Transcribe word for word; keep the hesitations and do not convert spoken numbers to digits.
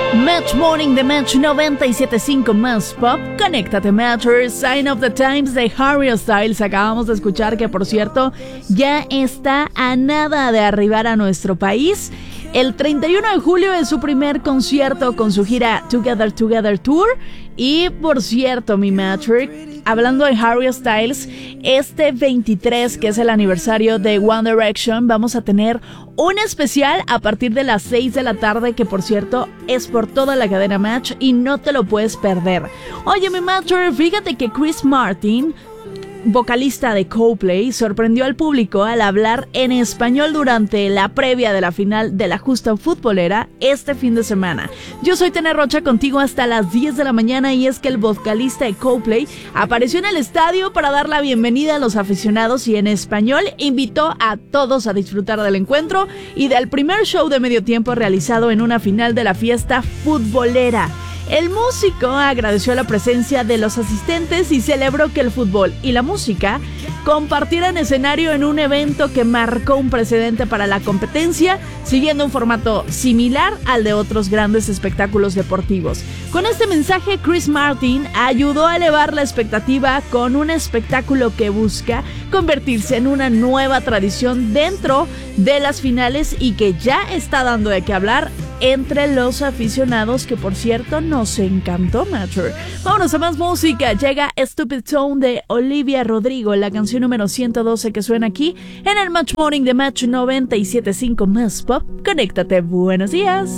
Match Morning de Match noventa y siete punto cinco más Pop. Conéctate, Matcher. Sign of the Times de Harry Styles. Acabamos de escuchar que, por cierto, ya está a nada de arribar a nuestro país. El treinta y uno de julio es su primer concierto con su gira Together Together Tour. Y, por cierto, mi Matcher, hablando de Harry Styles, este veintitrés, que es el aniversario de One Direction, vamos a tener un especial a partir de las seis de la tarde, que por cierto es por toda la cadena Match y no te lo puedes perder. Oye, mi Matcher, fíjate que Chris Martin, vocalista de Coldplay, sorprendió al público al hablar en español durante la previa de la final de la justa futbolera este fin de semana. Yo soy Tene Rocha, contigo hasta las diez de la mañana, y es que el vocalista de Coldplay apareció en el estadio para dar la bienvenida a los aficionados y en español invitó a todos a disfrutar del encuentro y del primer show de medio tiempo realizado en una final de la fiesta futbolera. El músico agradeció la presencia de los asistentes y celebró que el fútbol y la música compartieran escenario en un evento que marcó un precedente para la competencia, siguiendo un formato similar al de otros grandes espectáculos deportivos. Con este mensaje, Chris Martin ayudó a elevar la expectativa con un espectáculo que busca convertirse en una nueva tradición dentro de las finales y que ya está dando de qué hablar entre los aficionados, que por cierto nos encantó, Matcher. Vámonos a más música. Llega Stupid Tone de Olivia Rodrigo, la canción número ciento doce que suena aquí en el Match Morning de Match noventa y siete punto cinco más Pop. Conéctate, buenos días.